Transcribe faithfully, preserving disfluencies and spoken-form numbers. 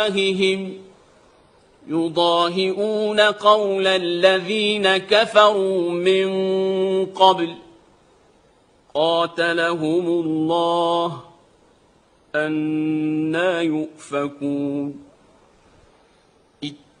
أفواههم يضاهئون قول الذين كفروا من قبل قاتلهم الله أنى يؤفكون